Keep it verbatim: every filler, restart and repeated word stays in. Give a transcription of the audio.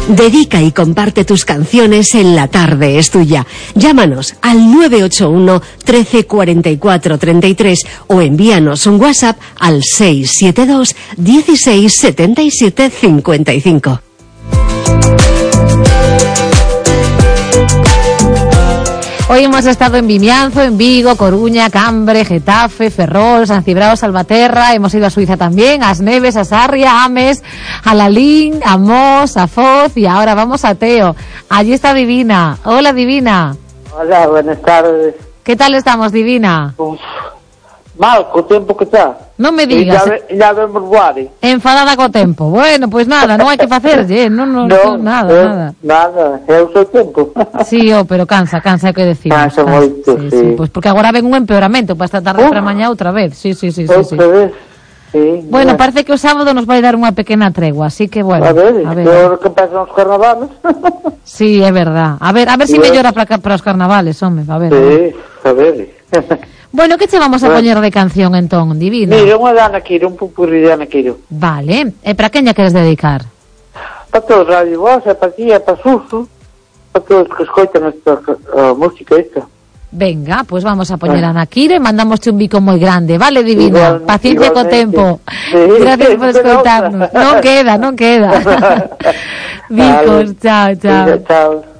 Dedica y comparte tus canciones en La Tarde es Tuya. Llámanos al nueve ocho uno, trece, cuarenta y cuatro, treinta y tres o envíanos un WhatsApp al seis siete dos, dieciséis, setenta y siete, cincuenta y cinco. Hoy hemos estado en Vimianzo, en Vigo, Coruña, Cambre, Getafe, Ferrol, San Cibrao, Salvaterra. Hemos ido a Suiza también, a Asneves, a Sarria, a Ames, a Lalín, a Mos, a Foz y ahora vamos a Teo. Allí está Divina. Hola, Divina. Hola, buenas tardes. ¿Qué tal estamos, Divina? Uf, mal, co tempo que está. Non me digas. E ya vemos guari. Enfadada co tempo. Bueno, pois pues nada, non hai que facerlle, non, non, no, non, nada, eh, nada. Nada, é o seu tempo. Sí, oh, pero cansa, cansa, é que decir. Cansa moito, sí, sí. sí. Pois pues porque agora ven un empeoramento para esta tarde Uf. para mañá outra vez. Sí, sí, sí, sí, sí. Outra vez. Sí, Bueno, ya. parece que o sábado nos vai dar unha pequena tregua, así que bueno. A ver, a ver. peor que pasan os carnavales. Sí, é verdad. A ver, a ver se si Bueno. mellora para para os carnavales, home, a ver. Sí, a ver. Bueno, que che vamos a Bueno. poñer de canción entón, Divina? Mira, unha Dana Quiro, un pupurri de Dana Quiro. Vale. E para quen lla queres dedicar? Para todos, Radio Voz, e para ti, e para Suso, para todos que escoitan esta uh, música esta. Venga, pues vamos a poñer Ah. a Nakira e mandamosche un bico moi grande, vale, Divina? Igual- Paciencia co igualmente. tempo. Sí, Gracias por se escoitarnos. nota. Non queda, non queda. Bicos, Vale. chao, chao. Venga, chao.